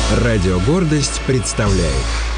Радио «Гордость» представляет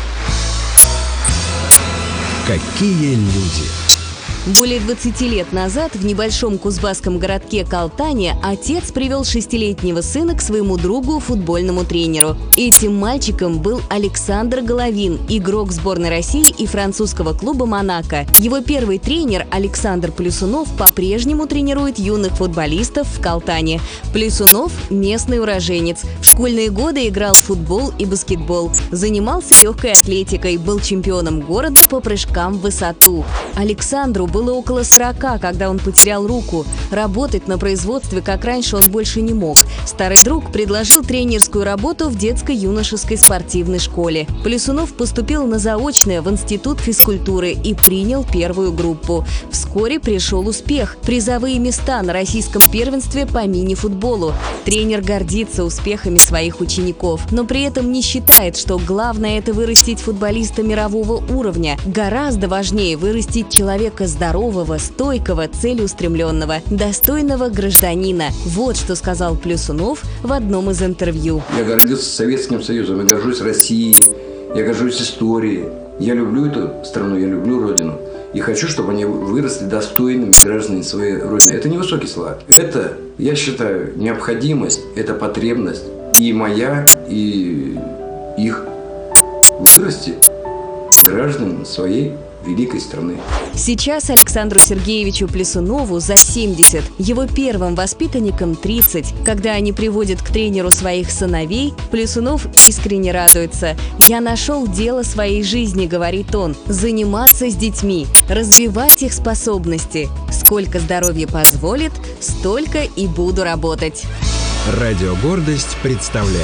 «Какие люди». Более 20 лет назад в небольшом кузбасском городке Калтане отец привел 6-летнего сына к своему другу, футбольному тренеру. Этим мальчиком был Александр Головин, игрок сборной России и французского клуба «Монако». Его первый тренер Александр Плюсунов по-прежнему тренирует юных футболистов в Калтане. Плюсунов – местный уроженец. В школьные годы играл в футбол и баскетбол. Занимался легкой атлетикой, был чемпионом города по прыжкам в высоту. Александру было около 40, когда он потерял руку. Работать на производстве, как раньше, он больше не мог. Старый друг предложил тренерскую работу в детско-юношеской спортивной школе. Плюсунов поступил на заочное в Институт физкультуры и принял первую группу. Вскоре пришел успех. Призовые места на российском первенстве по мини-футболу. Тренер гордится успехами своих учеников, но при этом не считает, что главное – это вырастить футболиста мирового уровня. Гораздо важнее вырастить человека здорового, стойкого, целеустремленного, достойного гражданина. Вот что сказал Плюсунов в одном из интервью. Я гордился Советским Союзом, я горжусь Россией, я горжусь историей. Я люблю эту страну, я люблю Родину. И хочу, чтобы они выросли достойными гражданами своей Родины. Это не высокие слова. Это, я считаю, необходимость, это потребность. И моя, и их вырасти гражданами своей великой страны. Сейчас Александру Сергеевичу Плюсунову за 70, его первым воспитанникам 30. Когда они приводят к тренеру своих сыновей, Плюсунов искренне радуется. «Я нашел дело своей жизни», — говорит он, — «заниматься с детьми, развивать их способности. Сколько здоровье позволит, столько и буду работать». Радио «Гордость» представляет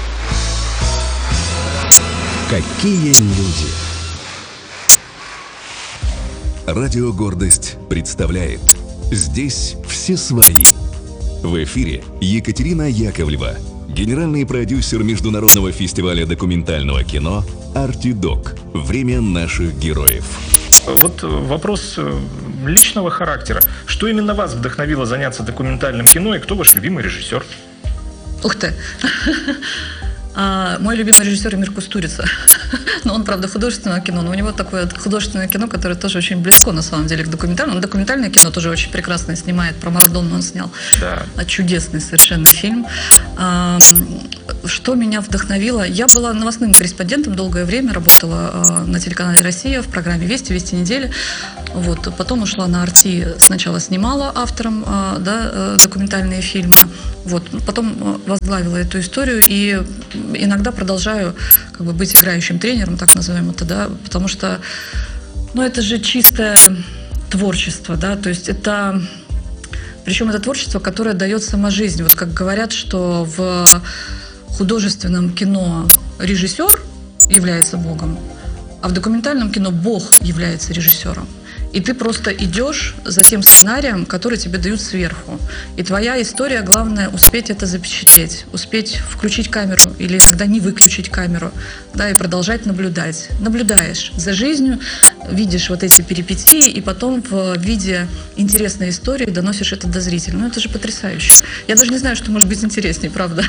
«Какие люди». Радио «Гордость» представляет «Здесь все свои». В эфире Екатерина Яковлева, генеральный продюсер международного фестиваля документального кино «Артидок. Время наших героев». Вот вопрос личного характера. Что именно вас вдохновило заняться документальным кино и кто ваш любимый режиссер? Ух ты! Мой любимый режиссер Эмир Кустурица. Но он, правда, художественное кино, но у него такое художественное кино, которое тоже очень близко, на самом деле, к документальному. Документальное кино тоже очень прекрасно снимает. Про Марадону он снял. Да. Чудесный совершенно фильм. Что меня вдохновило? Я была новостным корреспондентом, долгое время работала на телеканале «Россия» в программе «Вести», «Вести недели». Вот. Потом ушла на «Арти», сначала снимала автором документальные фильмы. Вот. Потом возглавила эту историю и иногда продолжаю быть играющим тренером, так назовем это, да, потому что, это же чистое творчество, да, то есть это, причем это творчество, которое дает сама жизнь. Вот как говорят, что в художественном кино режиссер является Богом, а в документальном кино Бог является режиссером. И ты просто идешь за тем сценарием, который тебе дают сверху. И твоя история, главное, успеть это запечатлеть, успеть включить камеру или иногда не выключить камеру, да, и продолжать наблюдать. Наблюдаешь за жизнью, видишь вот эти перипетии, и потом в виде интересной истории доносишь это до зрителя. Это же потрясающе. Я даже не знаю, что может быть интереснее, правда.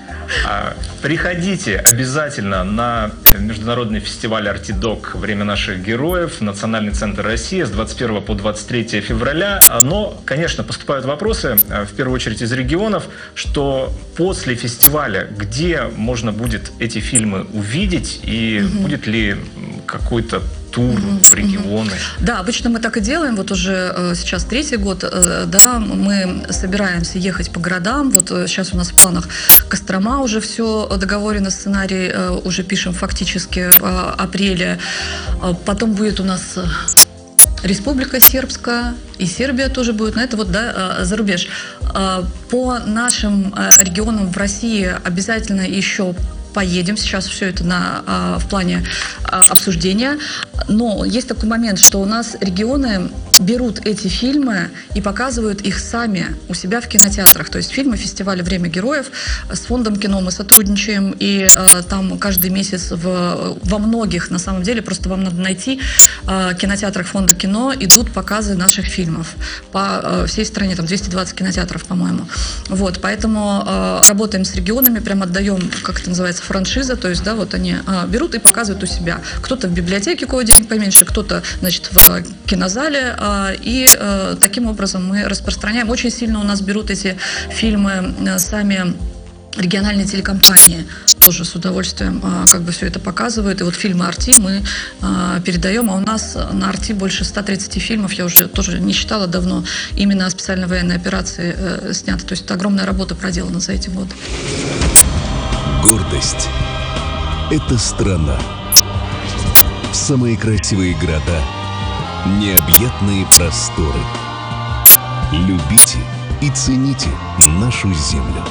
Приходите обязательно на международный фестиваль «Артидок. Время наших героев», Национальный центр России с 21 по 23 февраля. Но, конечно, поступают вопросы, в первую очередь из регионов, что после фестиваля, где можно будет эти фильмы увидеть и будет ли какой-то тур в регионы? Да, обычно мы так и делаем. Вот уже сейчас 3-й год, да, мы собираемся ехать по городам. Вот сейчас у нас в планах Кострома, уже все договорено, сценарий уже пишем фактически в апреле. Потом будет у нас Республика Сербская, и Сербия тоже будет, но это за рубеж. По нашим регионам в России обязательно еще поедем. Сейчас все это в плане обсуждения. Но есть такой момент, что у нас регионы берут эти фильмы и показывают их сами у себя в кинотеатрах. То есть фильмы фестиваля «Время героев», с фондом кино мы сотрудничаем, и там каждый месяц во многих, на самом деле, просто вам надо найти кинотеатрах фонда кино, идут показы наших фильмов по всей стране, там 220 кинотеатров, по-моему. Вот, поэтому работаем с регионами, прям отдаем, как это называется, франшиза, то есть, да, вот они берут и показывают у себя. Кто-то в библиотеке, у кого денег поменьше, кто-то, значит, в кинозале, и таким образом мы распространяем. Очень сильно у нас берут эти фильмы сами региональные телекомпании, тоже с удовольствием как бы все это показывают. И вот фильмы «Арти» мы передаем, а у нас на «Арти» больше 130 фильмов, я уже тоже не считала давно, именно о специальной военной операции снято. То есть это огромная работа проделана за эти годы. Гордость – это страна. Самые красивые города, необъятные просторы. Любите и цените нашу землю.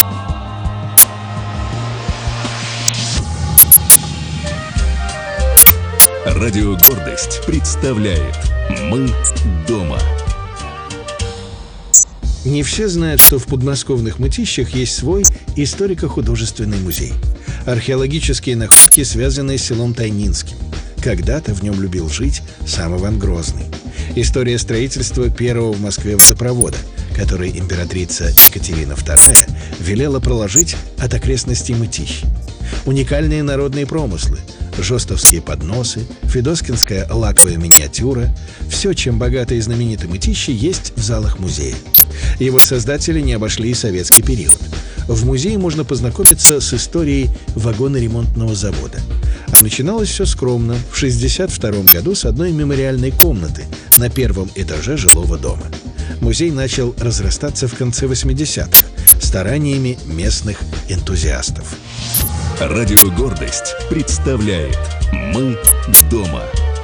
Радио «Гордость» представляет «Мы дома». Не все знают, что в подмосковных Мытищах есть свой историко-художественный музей. Археологические находки, связанные с селом Тайнинским. Когда-то в нем любил жить сам Иван Грозный. История строительства первого в Москве водопровода, который императрица Екатерина II велела проложить от окрестностей Мытищ. Уникальные народные промыслы, жостовские подносы, федоскинская лаковая миниатюра – все, чем богаты и знамениты Мытищи, есть в залах музея. Его создатели не обошли и советский период. В музее можно познакомиться с историей вагоноремонтного завода. А начиналось все скромно, в 1962 году с одной мемориальной комнаты на первом этаже жилого дома. Музей начал разрастаться в конце 80-х стараниями местных энтузиастов. Радио «Гордость» представляет «Мы дома».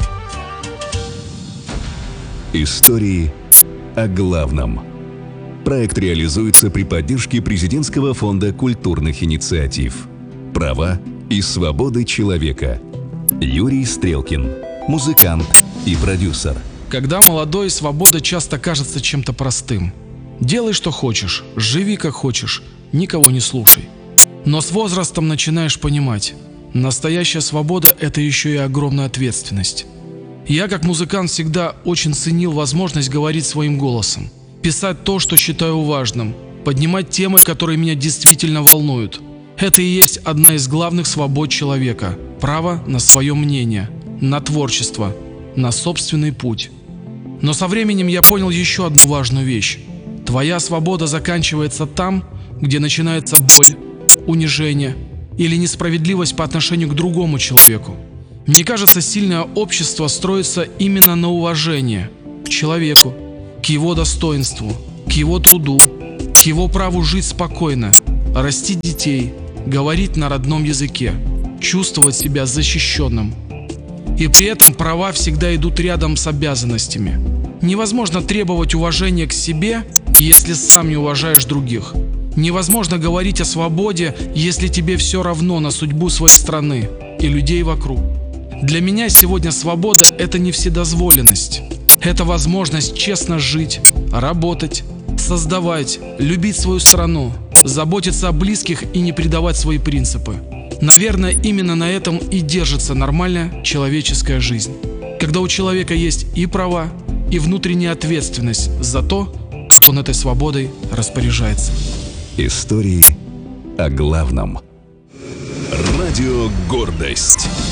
Истории о главном. Проект реализуется при поддержке Президентского фонда культурных инициатив. Права и свободы человека. Юрий Стрелкин, музыкант и продюсер. Когда молодой, свобода часто кажется чем-то простым. Делай, что хочешь, живи, как хочешь, никого не слушай. Но с возрастом начинаешь понимать, настоящая свобода – это еще и огромная ответственность. Я, как музыкант, всегда очень ценил возможность говорить своим голосом, писать то, что считаю важным, поднимать темы, которые меня действительно волнуют. Это и есть одна из главных свобод человека – право на свое мнение, на творчество, на собственный путь. Но со временем я понял еще одну важную вещь. Твоя свобода заканчивается там, где начинается боль, унижение или несправедливость по отношению к другому человеку. Мне кажется, сильное общество строится именно на уважении к человеку, к его достоинству, к его труду, к его праву жить спокойно, растить детей, говорить на родном языке, чувствовать себя защищенным. И при этом права всегда идут рядом с обязанностями. Невозможно требовать уважения к себе, если сам не уважаешь других. Невозможно говорить о свободе, если тебе все равно на судьбу своей страны и людей вокруг. Для меня сегодня свобода – это не вседозволенность. Это возможность честно жить, работать, создавать, любить свою страну, заботиться о близких и не предавать свои принципы. Наверное, именно на этом и держится нормальная человеческая жизнь. Когда у человека есть и права, и внутренняя ответственность за то, как он этой свободой распоряжается. Истории о главном. Радио «Гордость».